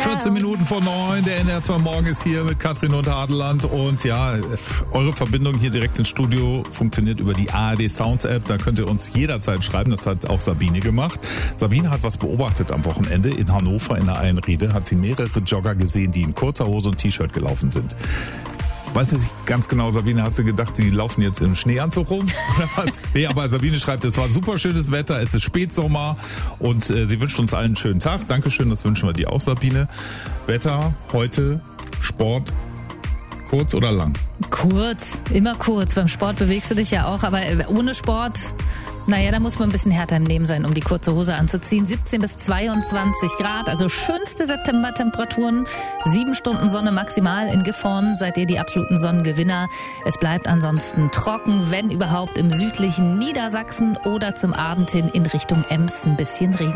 14 Minuten vor 9, der NDR2 Morgen ist hier mit Katrin und Adeland und ja, eure Verbindung hier direkt ins Studio funktioniert über die ARD Sounds App, da könnt ihr uns jederzeit schreiben, das hat auch Sabine gemacht. Sabine hat was beobachtet am Wochenende in Hannover in der Einriede, hat sie mehrere Jogger gesehen, die in kurzer Hose und T-Shirt gelaufen sind. Weiß nicht ganz genau, Sabine, hast du gedacht, die laufen jetzt im Schneeanzug rum? Oder was? Nee, aber Sabine schreibt, es war super schönes Wetter, es ist Spätsommer und sie wünscht uns allen einen schönen Tag. Dankeschön, das wünschen wir dir auch, Sabine. Wetter, heute, Sport, kurz oder lang? Kurz, immer kurz. Beim Sport bewegst du dich ja auch, aber ohne Sport, naja, da muss man ein bisschen härter im Nehmen sein, um die kurze Hose anzuziehen. 17 bis 22 Grad, also schönste Septembertemperaturen. 7 Stunden Sonne maximal in Gifhorn. Seid ihr die absoluten Sonnengewinner. Es bleibt ansonsten trocken, wenn überhaupt im südlichen Niedersachsen oder zum Abend hin in Richtung Ems ein bisschen Regen.